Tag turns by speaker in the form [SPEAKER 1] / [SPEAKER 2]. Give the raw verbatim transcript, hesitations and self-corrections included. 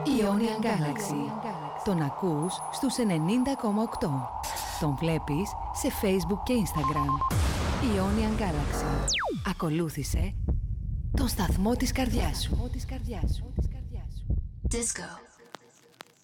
[SPEAKER 1] Ionian Galaxy. Τον ακούς στους ενενήντα κόμμα οκτώ. Τον βλέπεις σε Facebook και Instagram. Ionian Galaxy. Ακολούθησε τον σταθμό της καρδιάς σου.
[SPEAKER 2] Disco.